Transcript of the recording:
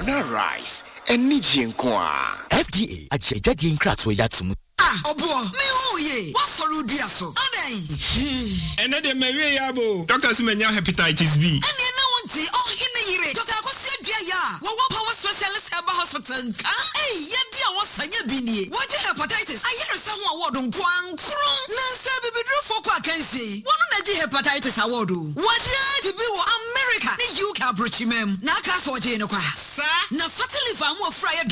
na rice eni jinkwa FDA ajejade nkratso yatum obo me huye what for do aso adan ene de mewie yabo doctor simenya hepatitis B ene na wonti hine yire doctor akosi adua ya wo power specialist herbal hospital nka yedi a wosanya bi nie wo je hepatitis ayeresa ho award nkwankro na nsa bibidro foko akansi wono na je hepatitis award wo je ti bi wo America ni UK abrochimem na aka so je ne kwa sa na fatilifa mo afra